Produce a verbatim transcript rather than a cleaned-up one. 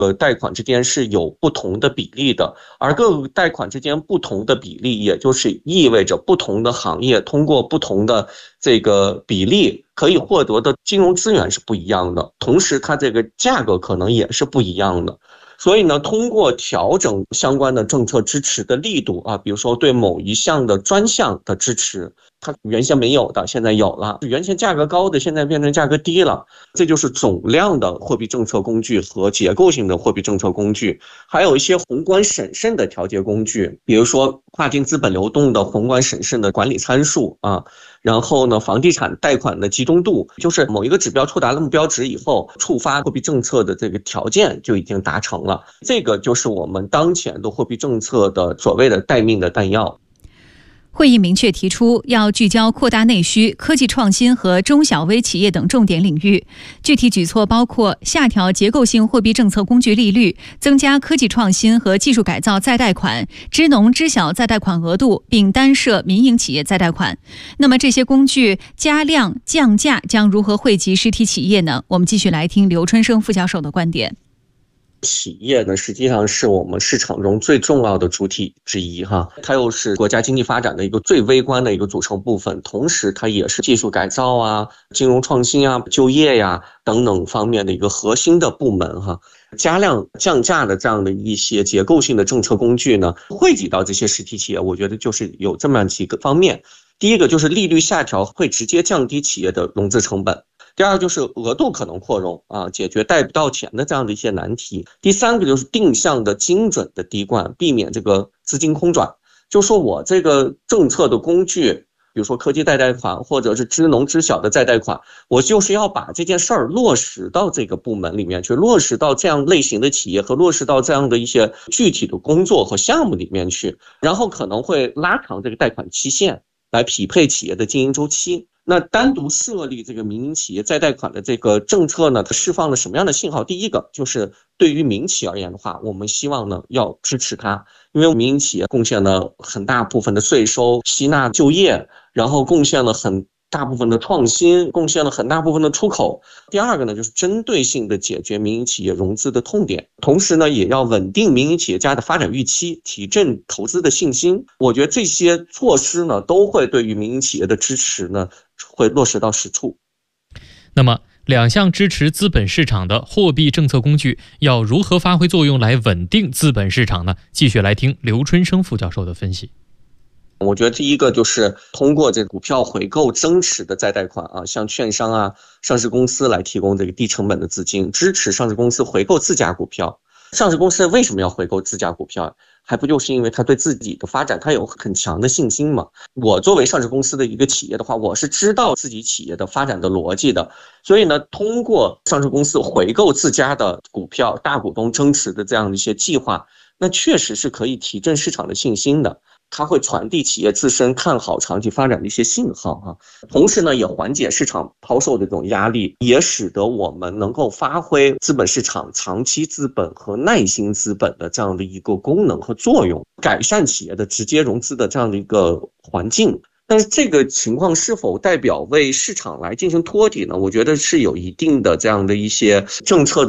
个贷款之间是有不同的比例的，而各个贷款之间不同的比例，也就是意味着不同的行业通过不同的这个比例可以获得的金融资源是不一样的，同时它这个价格可能也是不一样的。所以呢，通过调整相关的政策支持的力度啊，比如说对某一项的专项的支持，它原先没有的，现在有了；原先价格高的，现在变成价格低了。这就是总量的货币政策工具和结构性的货币政策工具，还有一些宏观审慎的调节工具，比如说跨境资本流动的宏观审慎的管理参数啊。然后呢，房地产贷款的集中度，就是某一个指标触达了目标值以后，触发货币政策的这个条件就已经达成了。这个就是我们当前的货币政策的所谓的待命的弹药。 会议明确提出，要聚焦扩大内需、科技创新和中小微企业等重点领域。具体举措包括下调结构性货币政策工具利率，增加科技创新和技术改造再贷款、支农支小再贷款额度，并单设民营企业再贷款。那么这些工具加量降价将如何惠及实体企业呢？我们继续来听刘春生副教授的观点。 企业呢，实际上是我们市场中最重要的主体之一哈，它又是国家经济发展的一个最微观的一个组成部分，同时它也是技术改造啊、金融创新啊、就业呀等等方面的一个核心的部门哈。加量降价的这样的一些结构性的政策工具呢，惠及到这些实体企业，我觉得就是有这么几个方面。第一个就是利率下调会直接降低企业的融资成本。第二就是额度可能扩容啊，解决贷不到钱的这样的一些难题。第三个就是定向的精准的滴灌，避免这个资金空转。就说我这个政策的工具，比如说科技再贷款或者是支农支小的再贷款，我就是要把这件事儿落实到这个部门里面去，落实到这样类型的企业和落实到这样的一些具体的工作和项目里面去，然后可能会拉长这个贷款期限来匹配企业的经营周期。那单独设立这个民营企业再贷款的这个政策呢，它释放了什么样的信号？第一个就是对于民企而言的话，我们希望呢要支持它，因为民营企业贡献了很大部分的税收，吸纳就业，然后贡献了很大部分的创新，贡献了很大部分的出口。第二个呢，就是针对性的解决民营企业融资的痛点，同时呢，也要稳定民营企业家的发展预期，提振投资的信心。我觉得这些措施呢，都会对于民营企业的支持呢，会落实到实处。 那么，两项支持资本市场的货币政策工具要如何发挥作用来稳定资本市场呢？继续来听刘春生副教授的分析。 我觉得第一个就是通过这个股票回购增持的再贷款啊，向券商啊、上市公司来提供这个低成本的资金，支持上市公司回购自家股票。上市公司为什么要回购自家股票？还不就是因为他对自己的发展他有很强的信心嘛？我作为上市公司的一个企业的话，我是知道自己企业的发展的逻辑的，所以呢，通过上市公司回购自家的股票、大股东增持的这样的一些计划，那确实是可以提振市场的信心的。它会传递企业自身看好长期发展的一些信号啊，同时呢，也缓解市场抛售的这种压力，也使得我们能够发挥资本市场长期资本和耐心资本的这样的一个功能和作用，改善企业的直接融资的这样的一个环境。但是这个情况是否代表为市场来进行托底呢？我觉得是有一定的这样的一些政策的